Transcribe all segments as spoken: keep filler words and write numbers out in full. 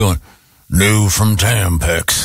Going, new from Tampax.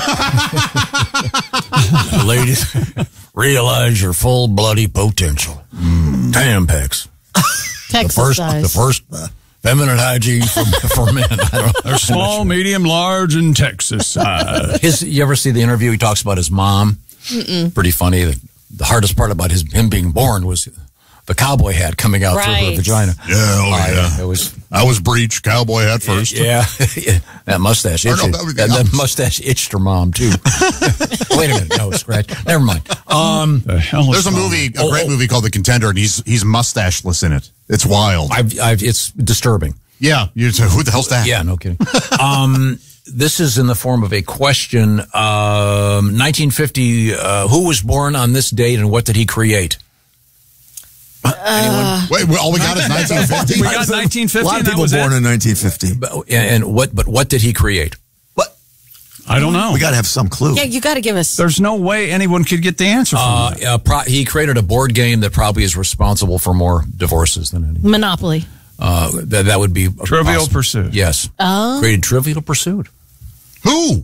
Ladies, realize your full bloody potential. Mm. Tampax. Texas the first, size. the first uh, feminine hygiene for, for men. I don't know. They're small, medium, large, and Texas size. His, you ever see the interview? He talks about his mom. Mm-mm. Pretty funny. The, the hardest part about his him being born was the cowboy hat coming out right. through her vagina. Yeah, oh uh, yeah. It was. I was breech, cowboy hat first. Yeah, that mustache. Or Itched, no, that was the that, that opposite. mustache itched her mom too. Wait a minute, no scratch. Never mind. Um, The hell is There's a wrong? movie, a Oh, great oh. movie called The Contender, and he's he's mustacheless in it. It's wild. I've, I've, it's disturbing. Yeah, you say, who the hell's that? Yeah, no kidding. um, this is in the form of a question. Um, nineteen fifty. Uh, who was born on this date, and what did he create? Uh, Wait, well, all we got is nineteen fifty. We got nineteen fifty. A lot of and that people was born it? in nineteen fifty. But, and what? But what did he create? What? I don't know. We got to have some clue. yeah, you got to give us. There's no way anyone could get the answer from Uh, that. uh, pro- he created a board game that probably is responsible for more divorces than any. Monopoly. Uh, that that would be Trivial possible. Pursuit. Yes. Oh. Created Trivial Pursuit. Who?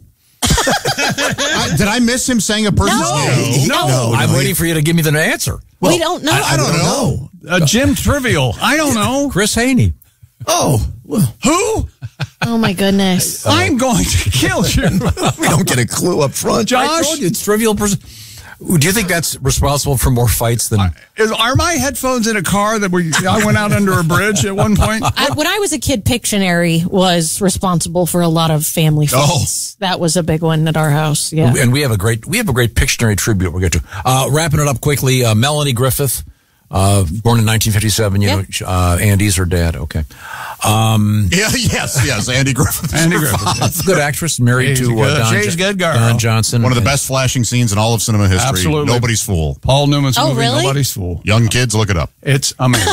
I, did I miss him saying a person's No. name? No. No, I'm no, waiting for you to give me the answer. we don't know. I don't know. Uh, Jim Trivial. I don't know. Chris Haney. Oh, well, Who? Oh, my goodness. I'm going to kill you. we don't get a clue up front. I Josh? told you it's Trivial Pursuit. Do you think that's responsible for more fights than? Is, are my headphones in a car that we, I went out under a bridge at one point? I, when I was a kid, Pictionary was responsible for a lot of family fights. That was a big one at our house. Yeah. And we have a great we have a great Pictionary tribute we'll get to. Uh, wrapping it up quickly, uh, Melanie Griffith, uh, born in nineteen fifty-seven. You Yep. know, uh, Andy's her dad. Okay. Um, Yeah, yes, yes. Andy Griffith. Andy Griffith. good actress, married She's to uh, good. Don, She's Jo- good girl. Don Johnson. One of the And- best flashing scenes in all of cinema history. Absolutely. Nobody's Fool. Paul Newman's Oh, movie, really? Nobody's Fool. Young kids, look it up. It's amazing.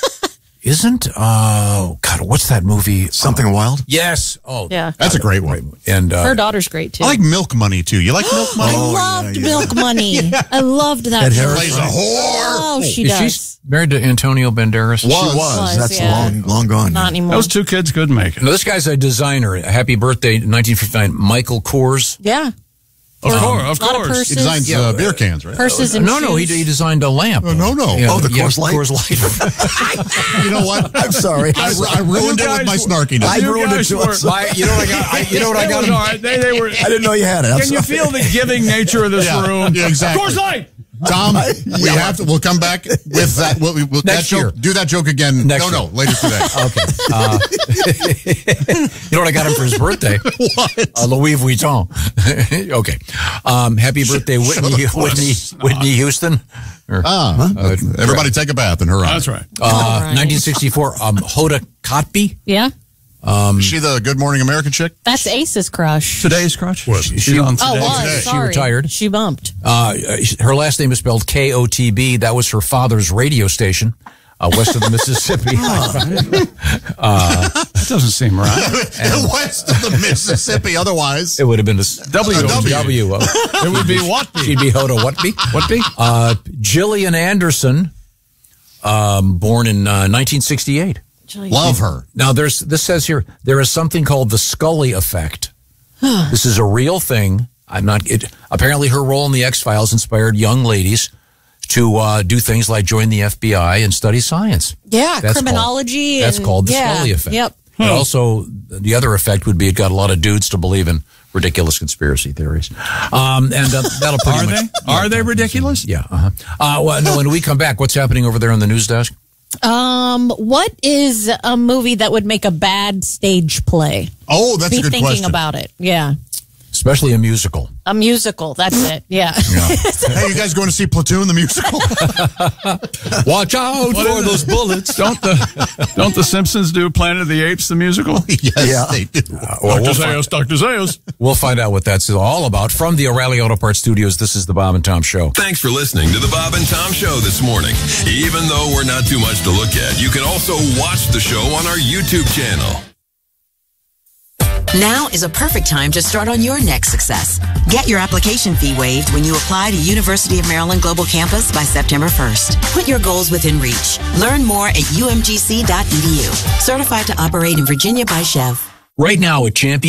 Isn't uh God? What's that movie? Something wild? Yes. Oh, Yeah. That's a great one. And uh, Her daughter's great, too. I like Milk Money, too. You like Milk Money? I Oh, loved yeah, yeah. Milk Money. I loved that. Ed movie. Harris. Plays a whore. Oh, she is does. she married to Antonio Banderas? Was. She was. Was, That's yeah. long, long gone. Not anymore. Those two kids couldn't make it. No, this guy's a designer. Happy birthday, nineteen fifty-nine. Michael Kors. Yeah. Of course, of A lot of course. purses. He designs Yeah. uh, beer cans, right? Purses and No, no, he, shoes. he designed a lamp. Oh, no, no. Yeah, Oh, the yeah, Coors Light? Coors Light. You know what? I'm sorry. I, I ruined You it with my guys- snarkiness. I You ruined it guys too. were- I'm sorry. My- you know what I got? I, you know what I They got was him? all right. They, they were. I didn't know you had it. I'm Can you sorry. feel the giving nature of this Yeah, room? yeah, exactly. Coors Light. Tom, we Yeah. have to. We'll come back with that. We'll, we'll, that Next joke, year. Do that joke again. Next no, year. no, later today. Okay. Uh, you know what I got him for his birthday? What? Uh, Louis Vuitton. Okay. Um, happy birthday, Whitney, Whitney, Whitney Houston. Or, Ah, uh, everybody take a bath in her honor. That's right. uh, All right. nineteen sixty-four. Um, Hoda Kotb. Yeah. Is she the Good Morning America chick? That's Ace's crush. Today's crutch. She- She's on Oh, today. was. today. She Sorry. retired. She bumped. Uh, her last name is spelled K O T B. That was her father's radio station, uh, west of the Mississippi. That doesn't seem right. West of the Mississippi. Otherwise, It would have been a s- W. A W. W. Uh, It would be what? she'd be Hoda Whatby. Whatby? Uh, Gillian Anderson, um, born in uh, nineteen sixty-eight. love her. Now, there's this says here there is something called the Scully effect. This is a real thing. I'm not. It, apparently, her role in the X-Files inspired young ladies to uh, do things like join the F B I and study science. Yeah, That's criminology. Called, that's and, called the yeah, Scully effect. Yep. But also, the other effect would be it got a lot of dudes to believe in ridiculous conspiracy theories. Um, and uh, that'll pretty Are much. they? Are they ridiculous? Yeah. Uh-huh. Uh, well, no, when we come back, what's happening over there on the news desk? Um, what is a movie that would make a bad stage play? Oh, that's Be a good thinking question. about it. Yeah. Especially a musical. A musical. That's it. Yeah. Hey, you guys going to see Platoon the musical? Watch out for those bullets. Don't the Don't the Simpsons do Planet of the Apes the musical? yes, Yeah. they do. Uh, well, we'll, Zayas, Doctor Zayas. we'll find out what that's all about. From the O'Reilly Auto Parts Studios, this is the Bob and Tom Show. Thanks for listening to the Bob and Tom Show this morning. Even though we're not too much to look at, you can also watch the show on our YouTube channel. Now is a perfect time to start on your next success. Get your application fee waived when you apply to University of Maryland Global Campus by September first. Put your goals within reach. Learn more at U M G C dot E D U. Certified to operate in Virginia by Chev. Right now at Champion